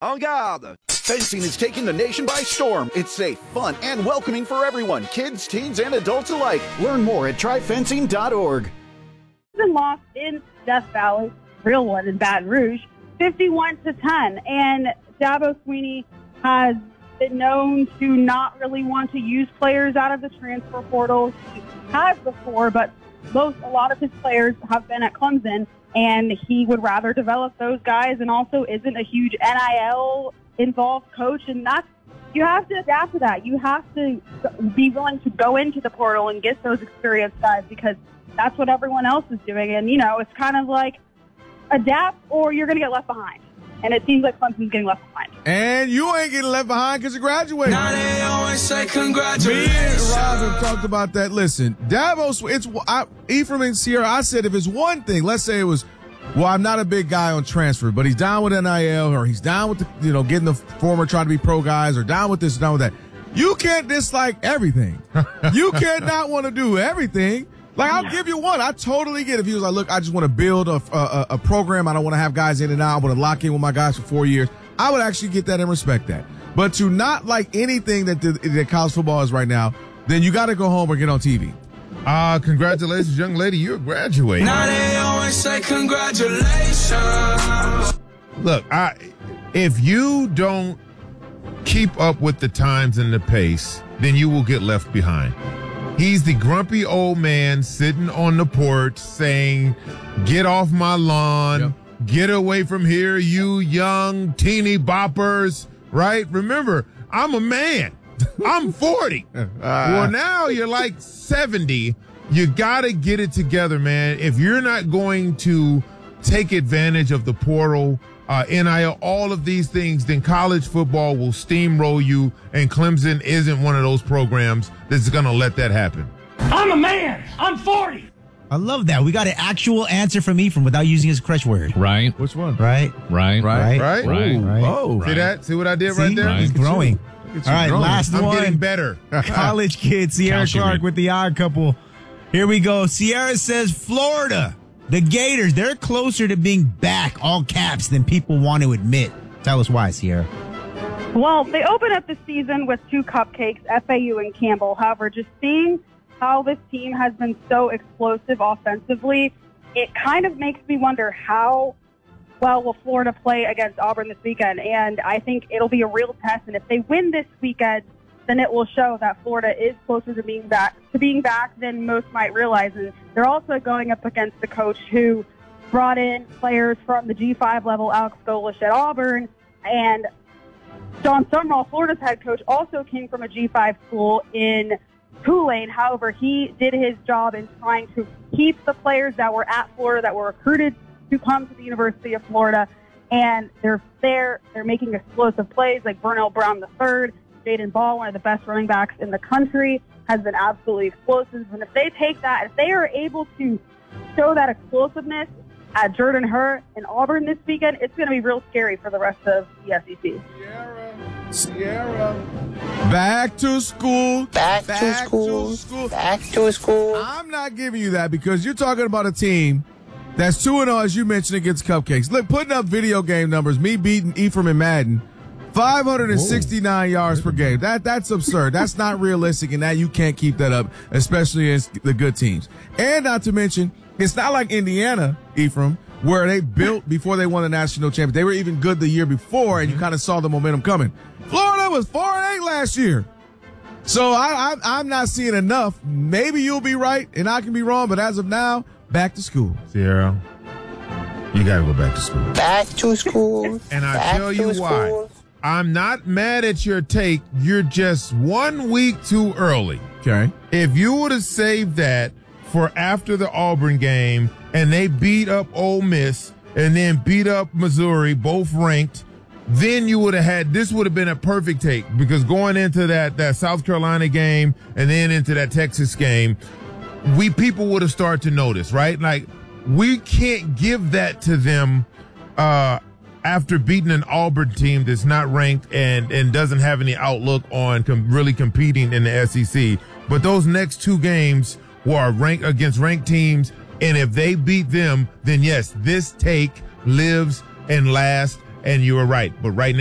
En garde! Fencing is taking the nation by storm. It's safe, fun, and welcoming for everyone, kids, teens, and adults alike. Learn more at tryfencing.org. Been lost in Death Valley, real one in Baton Rouge, 51-10. And Dabo Swinney has been known to not really want to use players out of the transfer portal. He has before, but a lot of his players have been at Clemson, and he would rather develop those guys, and also isn't a huge NIL involved coach, and you have to adapt to that. You have to be willing to go into the portal and get those experienced guys, because that's what everyone else is doing. And, it's kind of like adapt or you're going to get left behind. And it seems like Clemson's getting left behind. And you ain't getting left behind because you graduated. Now they always say congratulations. Me and Rob have talked about that. Listen, Davos, Ephraim and Sierra, I said if it's one thing, let's say it was, well, I'm not a big guy on transfer, but he's down with NIL, or he's down with getting the former trying to be pro guys, or down with this, down with that. You can't dislike everything. You cannot want to do everything. Like, I'll give you one. I totally get it. If he was like, look, I just want to build a program. I don't want to have guys in and out. I want to lock in with my guys for 4 years. I would actually get that and respect that. But to not like anything that college football is right now, then you got to go home or get on TV. Congratulations, young lady. You're graduating. Now they always say congratulations. Look, if you don't keep up with the times and the pace, then you will get left behind. He's the grumpy old man sitting on the porch saying, get off my lawn, Get away from here, you young teeny boppers, right? Remember, I'm a man. I'm 40. Well, now you're like 70. You got to get it together, man. If you're not going to take advantage of the portal, NIL, all of these things, then college football will steamroll you, and Clemson isn't one of those programs that's going to let that happen. I'm a man. I'm 40. I love that. We got an actual answer from Ephraim without using his crutch word. Right. Which one? Right. Right. Right. Oh. See that? See what I did right there? Right. He's growing. All right, last one. I'm getting better. College kid, Sierra Clark with the odd couple. Here we go. Sierra says Florida, the Gators, they're closer to being back, all caps, than people want to admit. Tell us why, Sierra. Well, they open up the season with 2 cupcakes, FAU and Campbell. However, just seeing how this team has been so explosive offensively, it kind of makes me wonder how well will Florida play against Auburn this weekend. And I think it'll be a real test. And if they win this weekend, then it will show that Florida is closer to being back than most might realize. And they're also going up against the coach who brought in players from the G5 level, Alex Golesh at Auburn, and John Sumrall, Florida's head coach, also came from a G5 school in Tulane. However, he did his job in trying to keep the players that were at Florida, that were recruited to come to the University of Florida, and they're there. They're making explosive plays like Burnell Brown III, Jaden Ball, one of the best running backs in the country, has been absolutely explosive. And if they take that, if they are able to show that explosiveness at Jordan Hare and Auburn this weekend, it's going to be real scary for the rest of the SEC. Sierra. Back to school. Back to school. I'm not giving you that because you're talking about a team that's 2-0, as you mentioned, against Cupcakes. Look, putting up video game numbers, me beating Ephraim and Madden, 569 yards per game. That's absurd. That's not realistic, and that you can't keep that up, especially against the good teams. And not to mention, it's not like Indiana, Ephraim, where they built before they won the national championship. They were even good the year before, and you kind of saw the momentum coming. Florida was 4-8 last year. So I'm not seeing enough. Maybe you'll be right, and I can be wrong, but as of now, back to school. Sierra, you got to go back to school. Back to school. And I tell you why. I'm not mad at your take. You're just 1 week too early. Okay. If you would have saved that for after the Auburn game and they beat up Ole Miss and then beat up Missouri, both ranked, then you would have had, this would have been a perfect take, because going into that South Carolina game and then into that Texas game, people would have started to notice, right? Like, we can't give that to them, after beating an Auburn team that's not ranked and doesn't have any outlook on really competing in the SEC. But those next 2 games were ranked against ranked teams, and if they beat them, then yes, this take lives and lasts, and you were right. But right now,